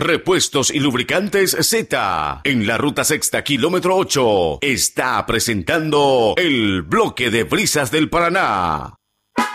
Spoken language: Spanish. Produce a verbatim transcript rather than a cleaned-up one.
Repuestos y lubricantes Z, en la ruta sexta, kilómetro ocho, está presentando el bloque de brisas del Paraná.